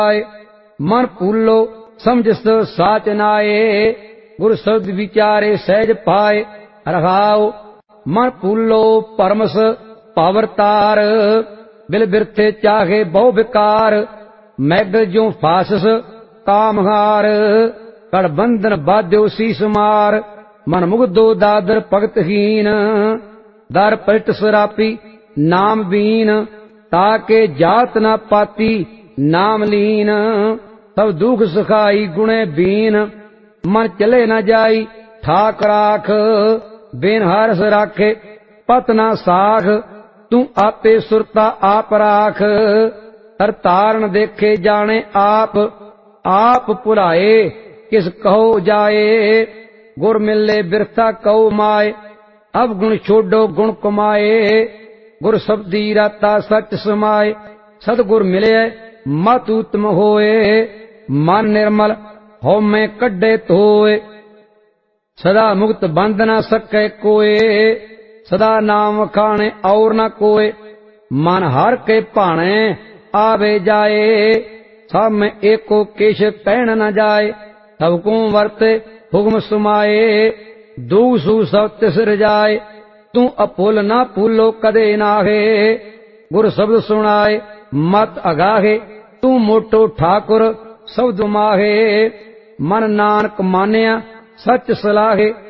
मन भूलो समझस साच नाए, गुर शब्द विचारे सहज पाए। रहाओ मन भूलो परमस पावरतार, बिल बिरथे चाहे बहु विकार। मैगल जो फासस कामहार, कड़ बंधन बाध्यो शीस मार। मन मुग्धो दादर भगतहीन, दर पलट सरापी नाम बीन। ताके जात न पाती नाम लीन, तब दुख सुखाई गुणे बीन। मन चले न जाई ठाक राख, बिन हरस राखे पत न साख। तू आपे सुरता आप राख, हर तारण देखे जाने आप। आप भुलाए किस कहो जाए, गुर मिले बिरथा कहो माए। अब गुण छोड़ो गुण कमाए, गुर शब्दी राता सच समाए। सतगुर मिले मत उत्तम होए, मन निर्मल हो में कड्डे धोए। सदा मुक्त बंध न सके कोए, सदा नाम खाने और न कोए। मन हर के भाणे आवे जाए, सब में एको केश कहन न जाए। सब को वर्ते हुक्म सुमाए, दूसु सब तिस रजाए। तू अपुल ना भूलो कदे नाहे, गुर शब्द सुनाए मत अगाहे। तू मोटो ठाकुर शब्द माहे, मन नानक मानिया सच सलाहे।